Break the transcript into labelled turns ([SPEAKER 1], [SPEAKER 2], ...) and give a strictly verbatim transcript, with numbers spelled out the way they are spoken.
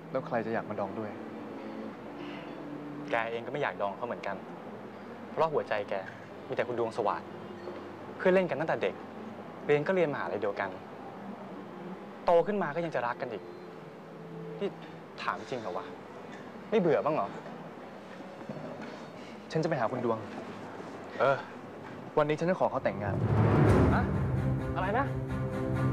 [SPEAKER 1] แล้วใครจะอยากมาดองด้วย
[SPEAKER 2] แกเองก็ไม่อยากดองเขาเหมือนกัน เพราะหัวใจแกมีแต่คุณดวงสว่างเพื่อนเล่นกันตั้งแต่เด็กเรียนก็เรียนมหาลัยเดียวกันโตขึ้นมาก็ยังจะรักกันอีกนี่ถามจริงเหรอวะไม่เบื่อบ้างเหรอ
[SPEAKER 1] ฉันจะไปหาคุณดวง
[SPEAKER 2] เออ
[SPEAKER 1] วันนี้ฉันจะขอเขาแต่งงาน
[SPEAKER 2] อะอะไรนะ